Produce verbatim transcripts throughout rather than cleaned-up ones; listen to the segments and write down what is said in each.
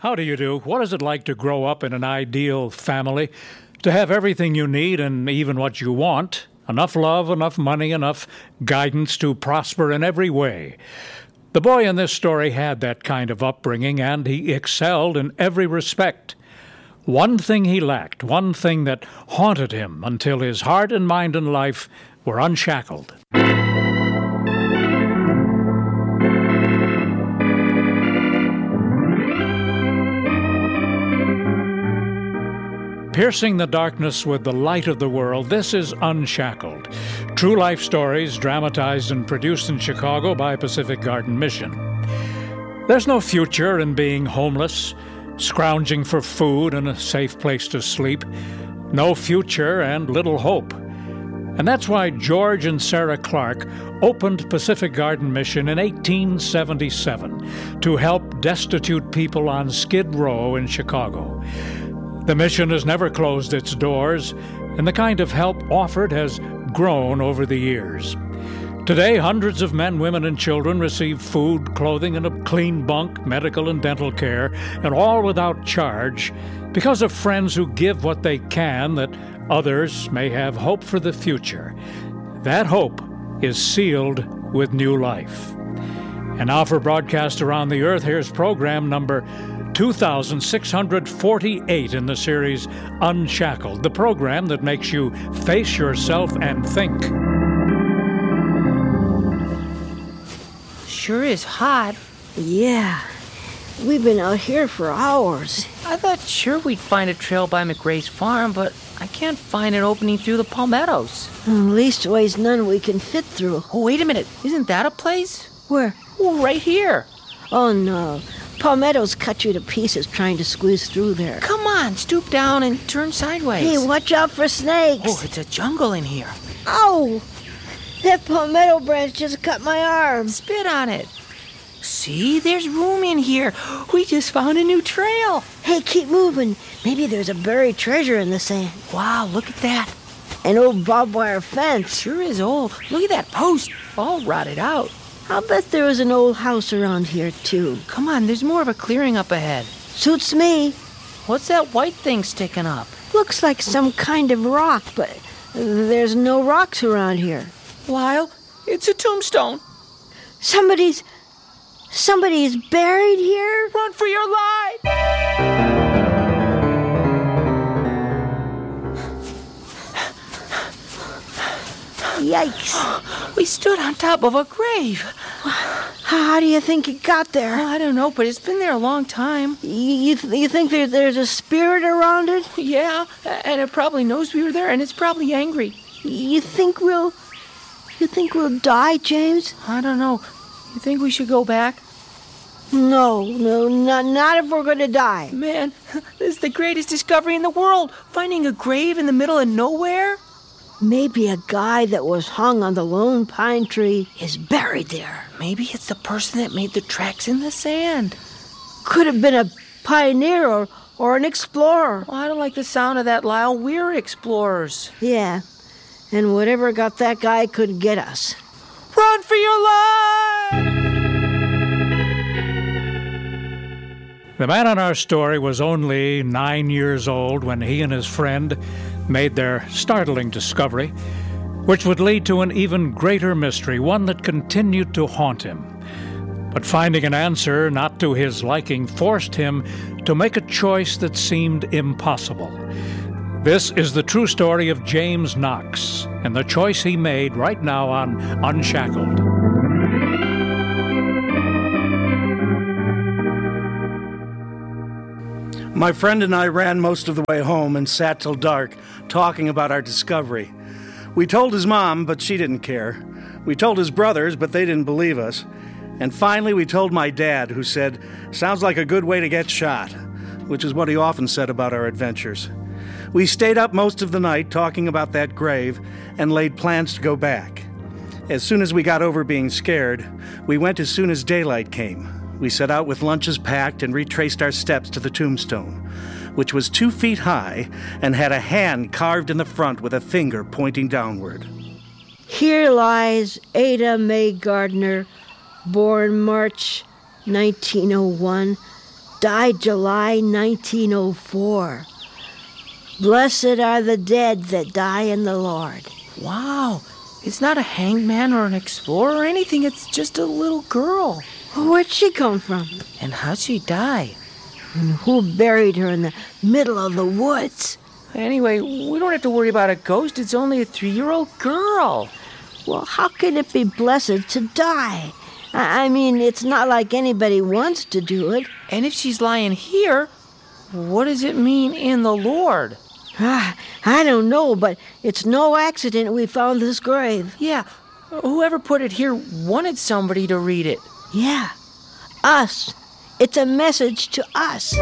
How do you do? What is it like to grow up in an ideal family? To have everything you need and even what you want? Enough love, enough money, enough guidance to prosper in every way. The boy in this story had that kind of upbringing, and he excelled in every respect. One thing he lacked, one thing that haunted him until his heart and mind and life were unshackled. Piercing the darkness with the light of the world, this is Unshackled. True life stories dramatized and produced in Chicago by Pacific Garden Mission. There's no future in being homeless, scrounging for food and a safe place to sleep. No future and little hope. And that's why George and Sarah Clark opened Pacific Garden Mission in eighteen seventy-seven to help destitute people on Skid Row in Chicago. The mission has never closed its doors, and the kind of help offered has grown over the years. Today, hundreds of men, women, and children receive food, clothing, and a clean bunk, medical and dental care, and all without charge, because of friends who give what they can that others may have hope for the future. That hope is sealed with new life. And now for broadcast around the earth, here's program number two thousand six hundred forty-eight in the series Unshackled, the program that makes you face yourself and think. Sure is hot. Yeah, we've been out here for hours. I thought sure we'd find a trail by McRae's farm, but I can't find an opening through the palmettos. Leastways none we can fit through. Oh, wait a minute. Isn't that a place? Where? Oh, right here. Oh, no. Palmettos cut you to pieces trying to squeeze through there. Come on, stoop down and turn sideways. Hey, watch out for snakes. Oh, it's a jungle in here. Ow! That palmetto branch just cut my arm. Spit on it. See, there's room in here. We just found a new trail. Hey, keep moving. Maybe there's a buried treasure in the sand. Wow, look at that. An old barbed wire fence. Sure is old. Look at that post, all rotted out. I'll bet there was an old house around here, too. Come on, there's more of a clearing up ahead. Suits me. What's that white thing sticking up? Looks like some kind of rock, but there's no rocks around here. Lyle, it's a tombstone. Somebody's... somebody's buried here? Run for your life! Yikes. We stood on top of a grave. How do you think it got there? I don't know, but it's been there a long time. You, you, th- you think there, there's a spirit around it? Yeah, and it probably knows we were there, and it's probably angry. You think we'll... You think we'll die, James? I don't know. You think we should go back? No, no, not, not if we're going to die. Man, this is the greatest discovery in the world. Finding a grave in the middle of nowhere? Maybe a guy that was hung on the lone pine tree is buried there. Maybe it's the person that made the tracks in the sand. Could have been a pioneer or, or an explorer. Well, I don't like the sound of that, Lyle. We're explorers. Yeah, and whatever got that guy could get us. Run for your life! The man in our story was only nine years old when he and his friend made their startling discovery, which would lead to an even greater mystery, one that continued to haunt him. But finding an answer not to his liking forced him to make a choice that seemed impossible. This is the true story of James Knox and the choice he made right now on Unshackled. My friend and I ran most of the way home and sat till dark, talking about our discovery. We told his mom, but she didn't care. We told his brothers, but they didn't believe us. And finally, we told my dad, who said, "Sounds like a good way to get shot," which is what he often said about our adventures. We stayed up most of the night talking about that grave and laid plans to go back. As soon as we got over being scared, we went as soon as daylight came. We set out with lunches packed and retraced our steps to the tombstone, which was two feet high and had a hand carved in the front with a finger pointing downward. Here lies Ada Mae Gardner, born March nineteen oh one, died July nineteen oh four. Blessed are the dead that die in the Lord. Wow. It's not a hangman or an explorer or anything. It's just a little girl. Where'd she come from? And how'd she die? And who buried her in the middle of the woods? Anyway, we don't have to worry about a ghost. It's only a three-year-old girl. Well, how can it be blessed to die? I I mean, it's not like anybody wants to do it. And if she's lying here, what does it mean in the Lord? Ah, I don't know, but it's no accident we found this grave. Yeah, whoever put it here wanted somebody to read it. Yeah, us. It's a message to us.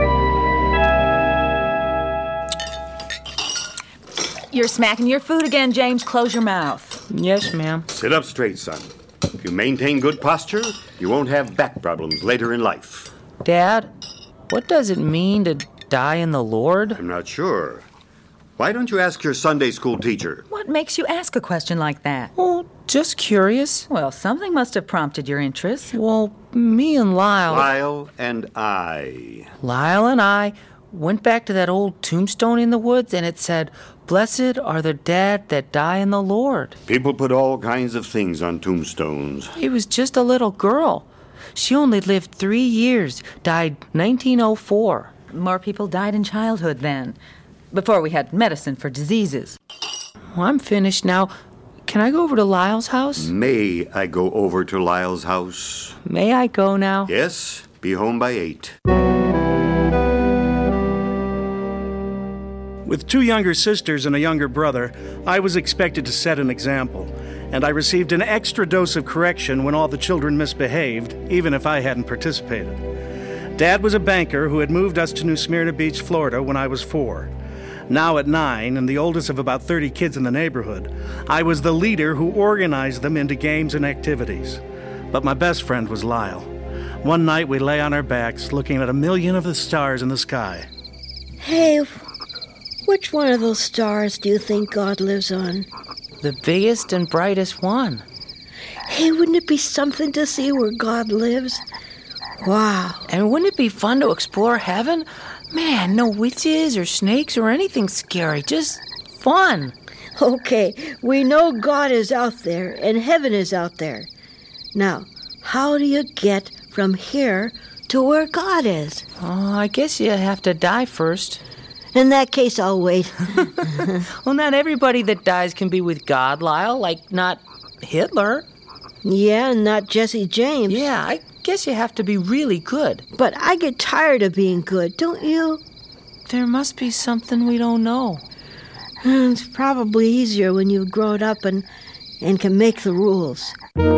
You're smacking your food again, James. Close your mouth. Yes, ma'am. Sit up straight, son. If you maintain good posture, you won't have back problems later in life. Dad, what does it mean to die in the Lord? I'm not sure. Why don't you ask your Sunday school teacher? What makes you ask a question like that? Well, just curious. Well, something must have prompted your interest. Well, me and Lyle... Lyle and I. Lyle and I went back to that old tombstone in the woods, and it said, "Blessed are the dead that die in the Lord." People put all kinds of things on tombstones. It was just a little girl. She only lived three years, died nineteen oh four. More people died in childhood then, before we had medicine for diseases. Well, I'm finished now. Can I go over to Lyle's house? May I go over to Lyle's house? May I go now? Yes, be home by eight. With two younger sisters and a younger brother, I was expected to set an example, and I received an extra dose of correction when all the children misbehaved, even if I hadn't participated. Dad was a banker who had moved us to New Smyrna Beach, Florida, when I was four. Now at nine, and the oldest of about thirty kids in the neighborhood, I was the leader who organized them into games and activities. But my best friend was Lyle. One night we lay on our backs, looking at a million of the stars in the sky. Hey, which one of those stars do you think God lives on? The biggest and brightest one. Hey, wouldn't it be something to see where God lives? Wow. And wouldn't it be fun to explore heaven? Man, no witches or snakes or anything scary. Just fun. Okay, we know God is out there and heaven is out there. Now, how do you get from here to where God is? Oh, I guess you have to die first. In that case, I'll wait. Well, not everybody that dies can be with God, Lyle. Like, not Hitler. Yeah, not Jesse James. Yeah, I guess you have to be really good. But I get tired of being good, don't you? There must be something we don't know. It's probably easier when you've grown up and, and can make the rules.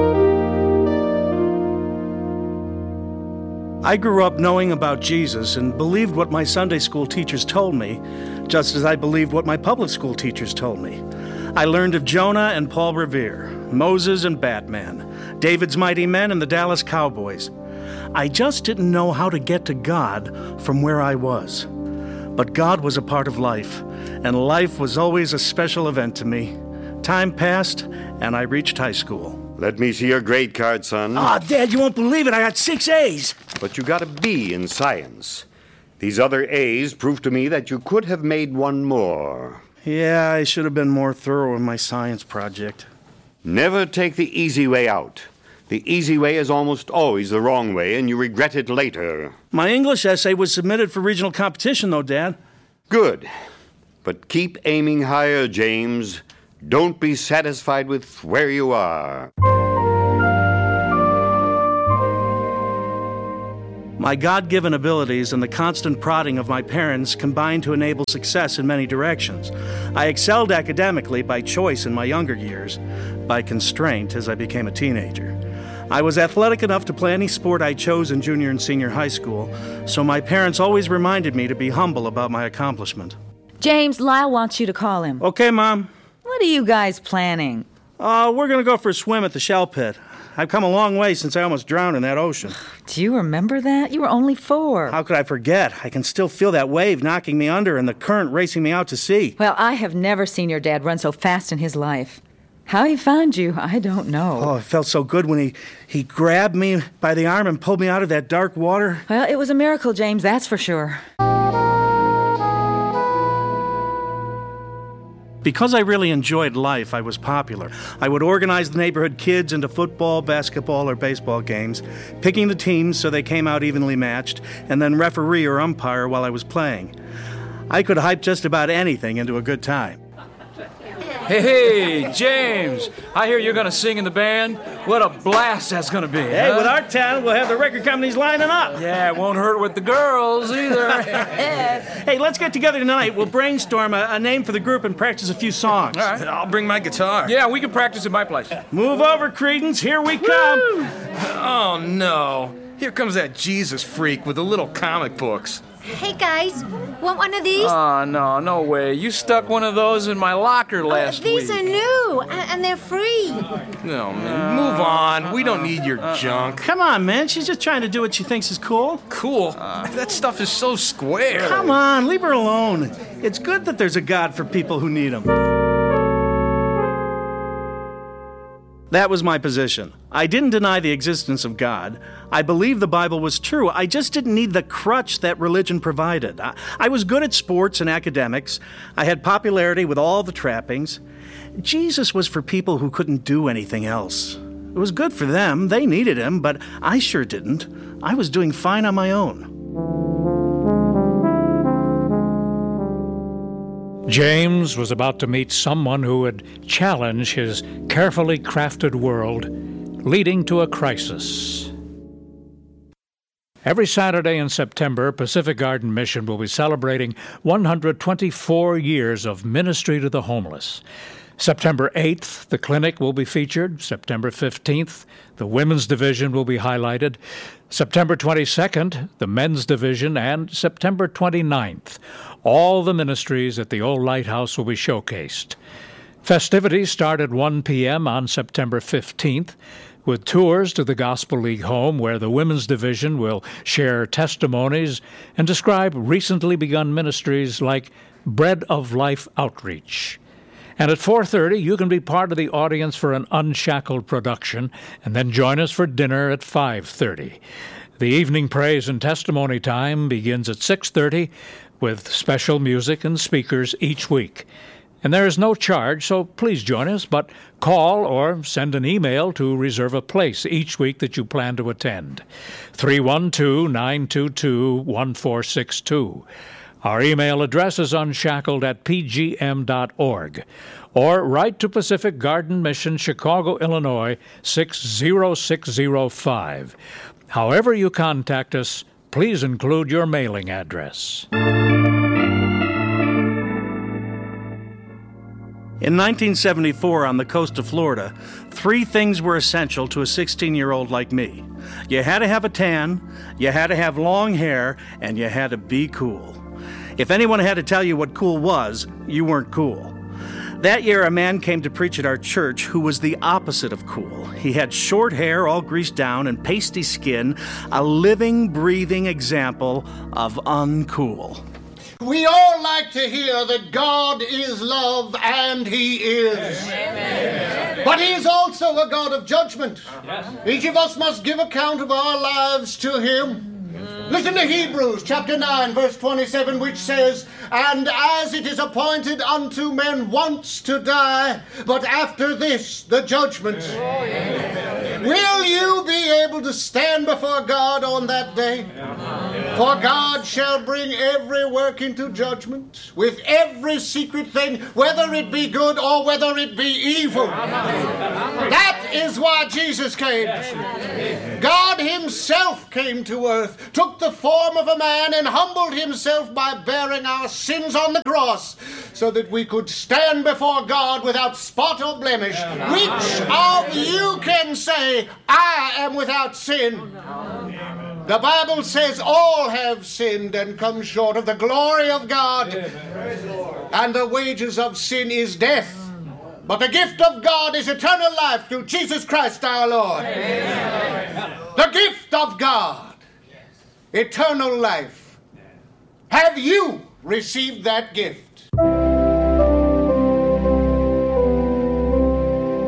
I grew up knowing about Jesus and believed what my Sunday school teachers told me, just as I believed what my public school teachers told me. I learned of Jonah and Paul Revere, Moses and Batman, David's Mighty Men and the Dallas Cowboys. I just didn't know how to get to God from where I was. But God was a part of life, and life was always a special event to me. Time passed, and I reached high school. Let me see your grade card, son. Oh, Dad, you won't believe it. I got six A's. But you got a B in science. These other A's prove to me that you could have made one more. Yeah, I should have been more thorough in my science project. Never take the easy way out. The easy way is almost always the wrong way, and you regret it later. My English essay was submitted for regional competition, though, Dad. Good. But keep aiming higher, James. Don't be satisfied with where you are. My God-given abilities and the constant prodding of my parents combined to enable success in many directions. I excelled academically by choice in my younger years, by constraint as I became a teenager. I was athletic enough to play any sport I chose in junior and senior high school, so my parents always reminded me to be humble about my accomplishment. James, Lyle wants you to call him. Okay, Mom. What are you guys planning? Uh, we're going to go for a swim at the Shell Pit. I've come a long way since I almost drowned in that ocean. Do you remember that? You were only four. How could I forget? I can still feel that wave knocking me under and the current racing me out to sea. Well, I have never seen your dad run so fast in his life. How he found you, I don't know. Oh, it felt so good when he, he grabbed me by the arm and pulled me out of that dark water. Well, it was a miracle, James, that's for sure. Because I really enjoyed life, I was popular. I would organize the neighborhood kids into football, basketball, or baseball games, picking the teams so they came out evenly matched, and then referee or umpire while I was playing. I could hype just about anything into a good time. Hey, hey, James, I hear you're going to sing in the band. What a blast that's going to be. Hey, huh? with our talent, we'll have the record companies lining up. Yeah, it won't hurt with the girls either. Hey, let's get together tonight. We'll brainstorm a, a name for the group and practice a few songs. All right. I'll bring my guitar. Yeah, we can practice at my place. Move over, Credence. Here we come. Woo! Oh, no. Here comes that Jesus freak with the little comic books. Hey, guys, want one of these? Oh, no, no way. You stuck one of those in my locker last uh, these week. These are new, and, and they're free. No, man, move on. We don't need your uh, junk. Come on, man. She's just trying to do what she thinks is cool. Cool? Uh, that stuff is so square. Come on, leave her alone. It's good that there's a God for people who need him. That was my position. I didn't deny the existence of God. I believed the Bible was true. I just didn't need the crutch that religion provided. I, I was good at sports and academics. I had popularity with all the trappings. Jesus was for people who couldn't do anything else. It was good for them. They needed him, but I sure didn't. I was doing fine on my own. James was about to meet someone who would challenge his carefully crafted world, leading to a crisis. Every Saturday in September, Pacific Garden Mission will be celebrating one hundred twenty-four years of ministry to the homeless. September eighth, the clinic will be featured. September fifteenth, the women's division will be highlighted. September twenty-second, the men's division, and September twenty-ninth, all the ministries at the old lighthouse will be showcased. Festivities start at one p.m. on September fifteenth, with tours to the Gospel League home, where the women's division will share testimonies and describe recently begun ministries like Bread of Life Outreach. And at four thirty, you can be part of the audience for an Unshackled production, and then join us for dinner at five thirty. The evening praise and testimony time begins at six thirty, with special music and speakers each week. And there is no charge, so please join us, but call or send an email to reserve a place each week that you plan to attend. three one two, nine two two, one four six two. Our email address is unshackled at p g m dot org. Or write to Pacific Garden Mission, Chicago, Illinois, six zero six zero five. However you contact us, please include your mailing address. In nineteen seventy-four, on the coast of Florida, three things were essential to a sixteen-year-old like me. You had to have a tan, you had to have long hair, and you had to be cool. If anyone had to tell you what cool was, you weren't cool. That year, a man came to preach at our church who was the opposite of cool. He had short hair, all greased down, and pasty skin, a living, breathing example of uncool. We all like to hear that God is love, and He is. Amen. But He is also a God of judgment. Yes. Each of us must give account of our lives to Him. Listen to Hebrews chapter nine, verse twenty-seven, which says, "And as it is appointed unto men once to die, but after this the judgment." Oh, yeah. Will you be able to stand before God on that day? Yeah. For God shall bring every work into judgment, with every secret thing, whether it be good or whether it be evil. That is why Jesus came. God Himself came to earth, took the form of a man, and humbled Himself by bearing our sins on the cross, so that we could stand before God without spot or blemish. Which of you can say, "I am without sin"? The Bible says all have sinned and come short of the glory of God, and the wages of sin is death. But the gift of God is eternal life through Jesus Christ our Lord. Amen. The gift of God, eternal life. Have you received that gift?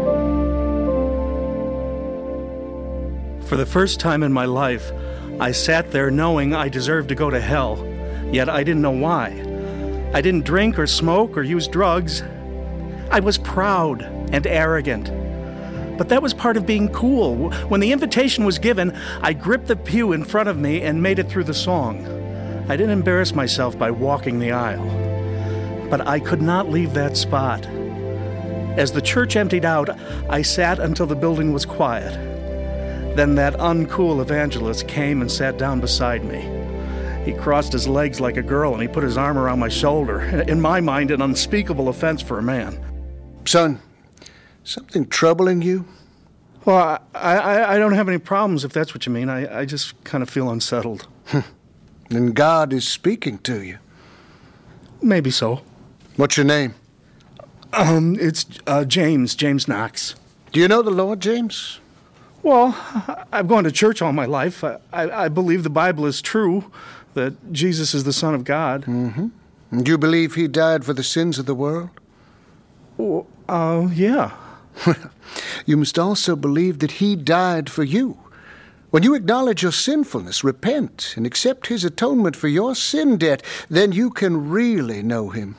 For the first time in my life, I sat there knowing I deserved to go to hell, yet I didn't know why. I didn't drink or smoke or use drugs. I was proud and arrogant. But that was part of being cool. When the invitation was given, I gripped the pew in front of me and made it through the song. I didn't embarrass myself by walking the aisle. But I could not leave that spot. As the church emptied out, I sat until the building was quiet. Then that uncool evangelist came and sat down beside me. He crossed his legs like a girl and he put his arm around my shoulder. In my mind, an unspeakable offense for a man. Son, something troubling you? Well, I, I, I don't have any problems, if that's what you mean. I, I just kind of feel unsettled. Then God is speaking to you. Maybe so. What's your name? Um, it's uh, James, James Knox. Do you know the Lord, James? Well, I've gone to church all my life. I, I, I believe the Bible is true, that Jesus is the Son of God. Mm-hmm. And you believe he died for the sins of the world? Oh, uh, yeah. You must also believe that he died for you. When you acknowledge your sinfulness, repent, and accept his atonement for your sin debt, then you can really know him.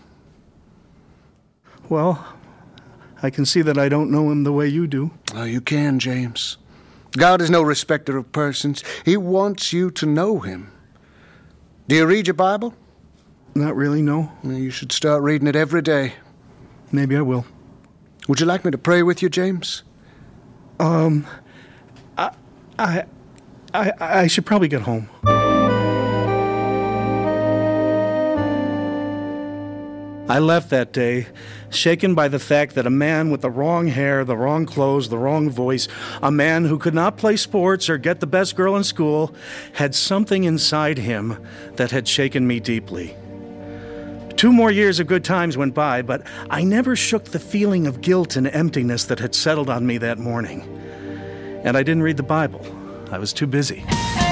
Well, I can see that I don't know him the way you do. Oh, you can, James. God is no respecter of persons. He wants you to know him. Do you read your Bible? Not really, no. Well, you should start reading it every day. Maybe I will. Would you like me to pray with you, James? Um, I, I, I, I should probably get home. I left that day, shaken by the fact that a man with the wrong hair, the wrong clothes, the wrong voice, a man who could not play sports or get the best girl in school, had something inside him that had shaken me deeply. Two more years of good times went by, but I never shook the feeling of guilt and emptiness that had settled on me that morning. And I didn't read the Bible. I was too busy.